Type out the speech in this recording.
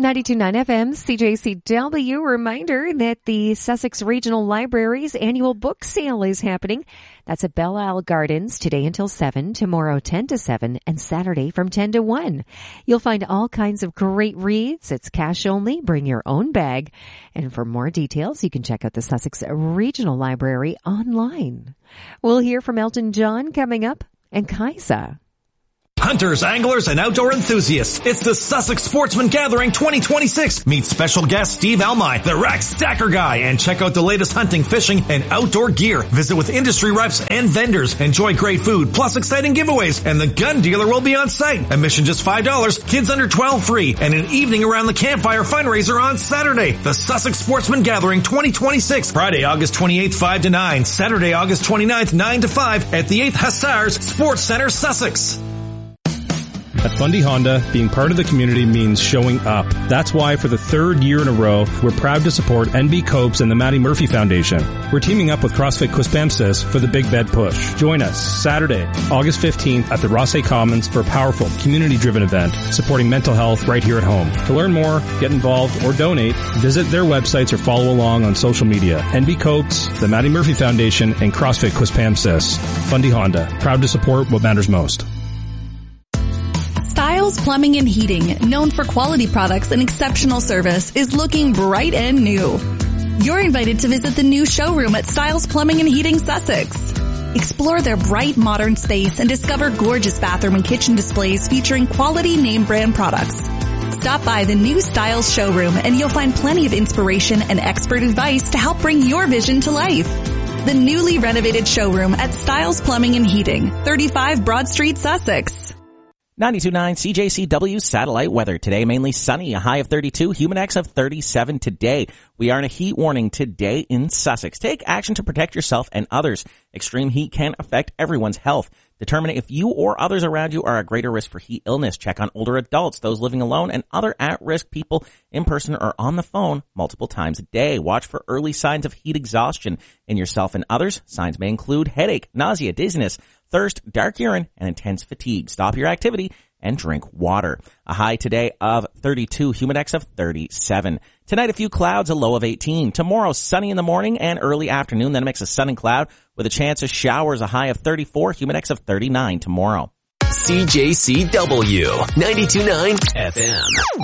92.9 FM, CJCW. Reminder that the Sussex Regional Library's annual book sale is happening. That's at Belle Isle Gardens today until 7, tomorrow 10 to 7, and Saturday from 10 to 1. You'll find all kinds of great reads. It's cash only. Bring your own bag. And for more details, you can check out the Sussex Regional Library online. We'll hear from Elton John coming up and Kaisa. Hunters, anglers, and outdoor enthusiasts, it's the Sussex Sportsman Gathering 2026. Meet special guest Steve Elmai, the Rack Stacker Guy, and check out the latest hunting, fishing, and outdoor gear. Visit with industry reps and vendors. Enjoy great food, plus exciting giveaways, and the gun dealer will be on site. Admission just $5, kids under 12 free, and an evening around the campfire fundraiser on Saturday. The Sussex Sportsman Gathering 2026. Friday, August 28th, 5 to 9. Saturday, August 29th, 9 to 5 at the 8th Hussars Sports Center, Sussex. At Fundy Honda, being part of the community means showing up. That's why for the third year in a row, we're proud to support NB Copes and the Maddie Murphy Foundation. We're teaming up with CrossFit Quispamsis for the Big Bed Push. Join us Saturday, August 15th at the Rossay Commons for a powerful community-driven event supporting mental health right here at home. To learn more, get involved, or donate, visit their websites or follow along on social media. NB Copes, the Maddie Murphy Foundation, and CrossFit Quispamsis. Fundy Honda, proud to support what matters most. Styles Plumbing and Heating, known for quality products and exceptional service, is looking bright and new. You're invited to visit the new showroom at Styles Plumbing and Heating Sussex. Explore their bright modern space and discover gorgeous bathroom and kitchen displays featuring quality name brand products. Stop by the new Styles showroom and you'll find plenty of inspiration and expert advice to help bring your vision to life. The newly renovated showroom at Styles Plumbing and Heating, 35 Broad Street, Sussex. 92.9 CJCW satellite weather. Today mainly sunny, a high of 32, Humidex of 37 today. We are in a heat warning today in Sussex. Take action to protect yourself and others. Extreme heat can affect everyone's health. Determine if you or others around you are at greater risk for heat illness. Check on older adults, those living alone, and other at-risk people in person or on the phone multiple times a day. Watch for early signs of heat exhaustion in yourself and others. Signs may include headache, nausea, dizziness, thirst, dark urine, and intense fatigue. Stop your activity and drink water. A high today of 32, Humidex of 37. Tonight, a few clouds, a low of 18. Tomorrow, sunny in the morning and early afternoon, then a mix of sun and cloud with a chance of showers, a high of 34, Humidex of 39 tomorrow. CJCW 92.9 FM.